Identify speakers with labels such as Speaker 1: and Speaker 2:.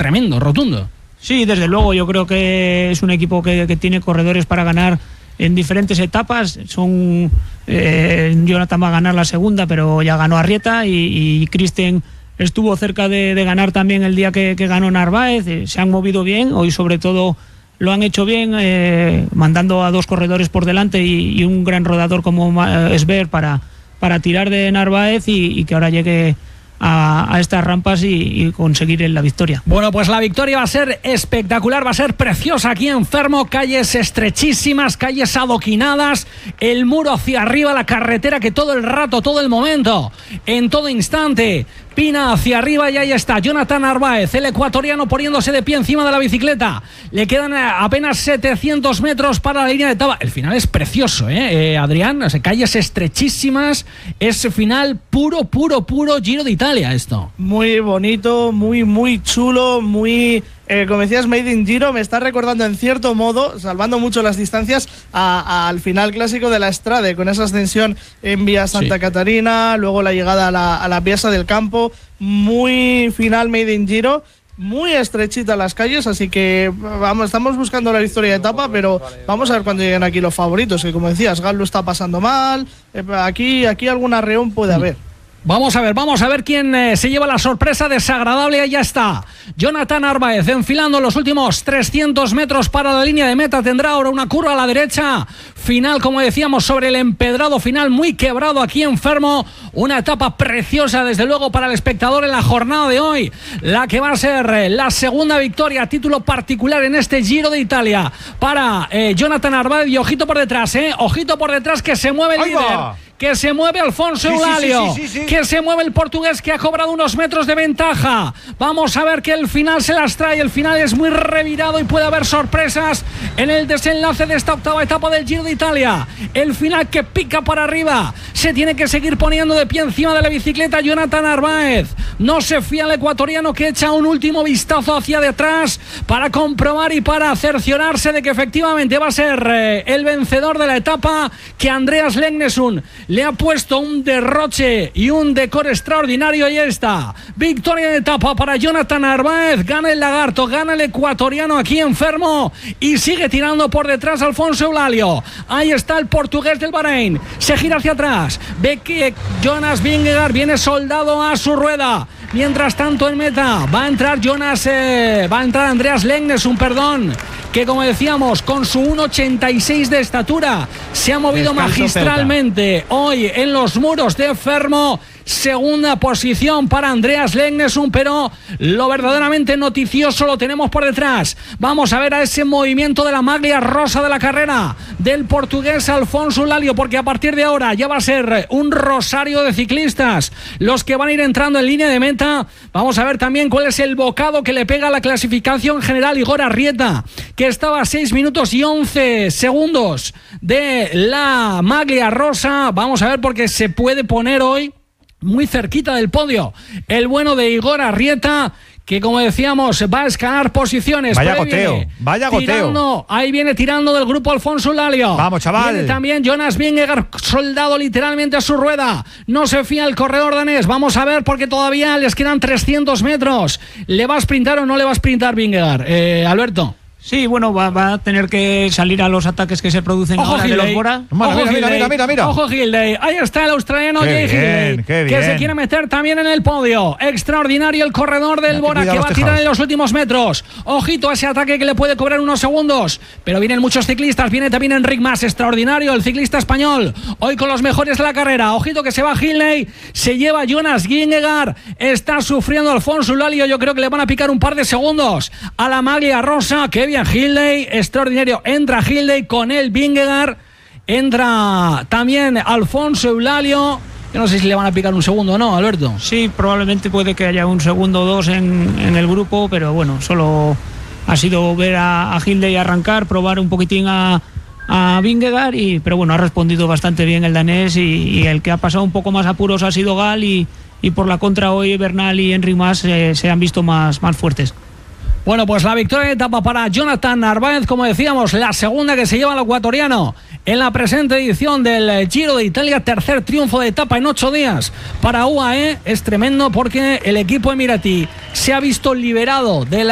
Speaker 1: tremendo, rotundo.
Speaker 2: Sí, desde luego, yo creo que es un equipo que tiene corredores para ganar en diferentes etapas. Jonathan va a ganar la segunda, pero ya ganó Arrieta, y Kristen estuvo cerca de ganar también el día que ganó Narváez. Se han movido bien, hoy sobre todo lo han hecho bien, mandando a 2 corredores por delante y un gran rodador como Sver para tirar de Narváez y que ahora llegue a estas rampas y conseguir la victoria.
Speaker 1: Bueno, pues la victoria va a ser espectacular, va a ser preciosa aquí en Fermo, calles estrechísimas, calles adoquinadas, el muro hacia arriba, la carretera que todo el rato, todo el momento, en todo instante pina hacia arriba, y ahí está Jonathan Narváez, el ecuatoriano, poniéndose de pie encima de la bicicleta. Le quedan apenas 700 metros para la línea de etapa. El final es precioso, Adrián, o sea, calles estrechísimas, es final puro Giro de Italia esto.
Speaker 3: Muy bonito, muy chulo, muy... como decías, Made in Giro. Me está recordando en cierto modo, salvando mucho las distancias, al final clásico de la Strade, con esa ascensión en Vía Santa Catarina, luego la llegada a la Piazza del Campo. Muy final Made in Giro, muy estrechita las calles, así que estamos buscando la victoria de etapa, pero vamos a ver cuando lleguen aquí los favoritos, que como decías, Gal lo está pasando mal, aquí algún arreón puede haber.
Speaker 1: Vamos a ver quién se lleva la sorpresa desagradable. Ahí ya está Jonathan Narváez enfilando los últimos 300 metros para la línea de meta. Tendrá ahora una curva a la derecha. Final, como decíamos, sobre el empedrado, final muy quebrado aquí en Fermo. Una etapa preciosa, desde luego, para el espectador en la jornada de hoy. La que va a ser la segunda victoria a título particular en este Giro de Italia para Jonathan Narváez. Y ojito por detrás, ojito por detrás, que se mueve el líder. Que se mueve Alfonso Eulálio, que se mueve el portugués, que ha cobrado unos metros de ventaja. Vamos a ver que el final se las trae. El final es muy revirado y puede haber sorpresas en el desenlace de esta octava etapa del Giro de Italia. El final que pica para arriba. Se tiene que seguir poniendo de pie encima de la bicicleta Jonathan Narváez. No se fía el ecuatoriano, que echa un último vistazo hacia detrás para comprobar y para cerciorarse de que efectivamente va a ser el vencedor de la etapa, que Andreas Legnesund le ha puesto un derroche y un decor extraordinario. Y está victoria de etapa para Jonathan Narváez. Gana el lagarto, gana el ecuatoriano aquí en Fermo, y sigue tirando por detrás Alfonso Eulálio. Ahí está el portugués del Bahrein, se gira hacia atrás, ve que Jonas Vingegaard viene soldado a su rueda. Mientras tanto, en meta va a entrar Andreas Legnesund, que, como decíamos, con su 1,86 de estatura se ha movido magistralmente hoy en los muros de Fermo. Segunda posición para Andreas Legnesund, pero lo verdaderamente noticioso lo tenemos por detrás. Vamos a ver a ese movimiento de la maglia rosa de la carrera del portugués Alfonso Eulálio, porque a partir de ahora ya va a ser un rosario de ciclistas los que van a ir entrando en línea de meta. Vamos a ver también cuál es el bocado que le pega a la clasificación general Igor Arrieta, que estaba a 6 minutos y 11 segundos de la maglia rosa. Vamos a ver, porque se puede poner hoy muy cerquita del podio el bueno de Igor Arrieta, que, como decíamos, va a escalar posiciones.
Speaker 4: Vaya goteo.
Speaker 1: Ahí viene tirando del grupo Alfonso Eulálio.
Speaker 4: Vamos, chaval.
Speaker 1: Viene también Jonas Vingegaard, soldado literalmente a su rueda. No se fía el corredor danés. Vamos a ver, porque todavía les quedan 300 metros. ¿Le va a sprintar o no le va a sprintar Vingegaard? Alberto.
Speaker 2: Sí, bueno, va a tener que salir a los ataques que se producen ahora de los Bora.
Speaker 4: Mira.
Speaker 1: Ojo, Gilday. Ahí está el australiano Jay Hindley, que se quiere meter también en el podio. Extraordinario el corredor del Bora, que va a tirar en los últimos metros. Ojito a ese ataque que le puede cobrar unos segundos. Pero vienen muchos ciclistas. Viene también Enric Mas, extraordinario, el ciclista español, hoy con los mejores de la carrera. Ojito que se va Hindley, se lleva Jonas Vingegaard. Está sufriendo Alfonso Eulálio. Yo creo que le van a picar un par de segundos a la maglia rosa. Que bien Hindley, extraordinario. Entra Hindley, con él Vingegaard, entra también Alfonso Eulálio. Yo no sé si le van a picar un segundo o no, Alberto.
Speaker 2: Sí, probablemente puede que haya un segundo o dos en el grupo, pero bueno, solo ha sido ver a Hindley arrancar, probar un poquitín a Vingegaard, pero bueno, ha respondido bastante bien el danés, y el que ha pasado un poco más apuros ha sido Gal, y por la contra hoy Bernal y Enric Mas se han visto más fuertes.
Speaker 1: Bueno, pues la victoria de etapa para Jonathan Narváez, como decíamos, la segunda que se lleva el ecuatoriano en la presente edición del Giro de Italia. Tercer triunfo de etapa en 8 días para UAE. Es tremendo, porque el equipo emiratí se ha visto liberado de la